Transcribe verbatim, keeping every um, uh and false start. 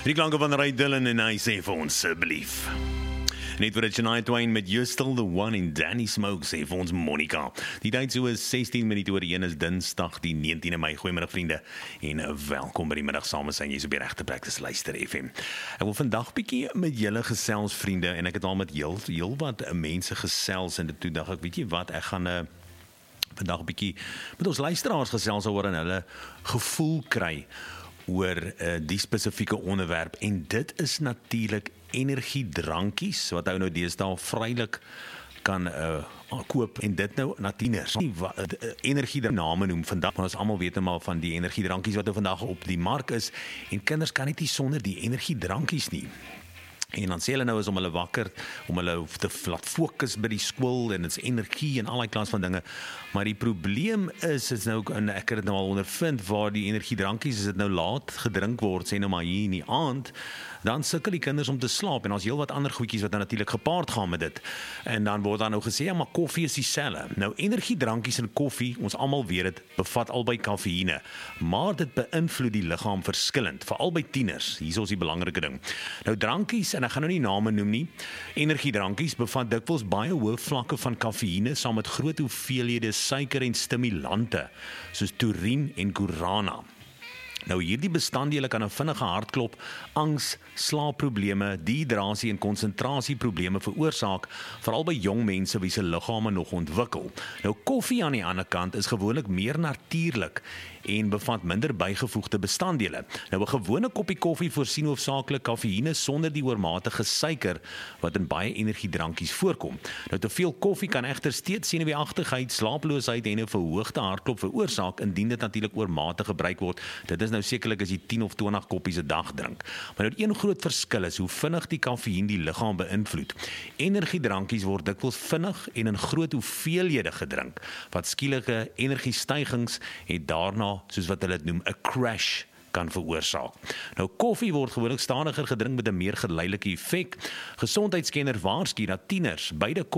Die klanke van Ray Dillon en hy sê vir ons, asseblief. Net vir Shania Twain met You're Still the One en Danny Smoke sê vir ons Monica. Die tyd so is sestien minute oor een is Dinsdag die negentiende Mei. Goeiemiddag vriende en welkom by die middag saam zijn. Jy is op die regte plek, dis Luister F M. Ek wil vandag bietjie met julle gesels vriende en ek het al met heel, heel wat mense gesels en toe dink ek, weet jy wat, ek gaan 'n uh, vandag 'n bietjie met ons luisteraars gesels oor en hulle gevoel kry oor uh, die spesifieke onderwerp en dit is natuurlik energiedrankies wat ou nou deesdae vrylik kan uh, koop en dit nou na tieners. Nie uh, energiedrankies noem vandag, maar ons almal weet nou maar van die energiedrankies wat nou vandag op die mark is en kinders kan net nie sonder die energiedrankies nie. En dan sê hulle nou is om hulle wakker, om hulle te laat fokus by die skool en dit is energie en allerlei klas van dinge. Maar die probleem is, is nou, en ek het dit nou al ondervind, waar die energiedrankies, as dit nou laat gedrink word, sê nou maar hier in die aand, dan sukkel die kinders om te slaap, en ons heel wat ander goedjies wat dan natuurlik gepaard gaan met dit. En dan word dan nou gesê, ja, maar koffie is dieselfde. Nou, energiedrankies en koffie, ons almal weet dit, bevat albei kafeïne, maar dit beïnvloed die liggaam verskillend, veral by tieners, hier is ons die belangrike ding. Nou, drankies, en ek gaan nou nie name noem nie, energiedrankies bevat dikwels baie hoë vlakke van kafeïne, saam met groot hoeveelhede suiker en stimulante, soos taurine en guarana. Nou hierdie bestanddele kan 'n vinnige hartklop, angs, slaapprobleme, dehydrasie en konsentrasieprobleme veroorsaak, veral by jong mense wie se liggame nog ontwikkel. Nou koffie aan die ander kant is gewoonlik meer natuurlik en bevat minder bygevoegde bestanddele. Nou 'n gewone koppie koffie voorsien hoofsaaklik kafeïne sonder die oormatige suiker wat in baie energiedrankies voorkom. Nou te veel koffie kan egter steeds senuweeagtigheid, slaaploosheid en 'n verhoogde hartklop veroorsaak indien dit natuurlik oormatig gebruik word. Dit is nou sekerlik as jy tien of twintig koppies 'n dag drink. Maar nou een groot verskil is hoe vinnig die kafeïn die liggaam beïnvloed. Energiedrankies word dikwels vinnig en in groot hoeveelhede gedrink, wat skielike energiestygings het daarna, soos wat hulle dit noem, 'n crash kan veroorsaak. Nou koffie word gewoonlik stadiger gedrink met 'n meer geleidelike effek. Gesondheidskenner waarsku dat tieners beide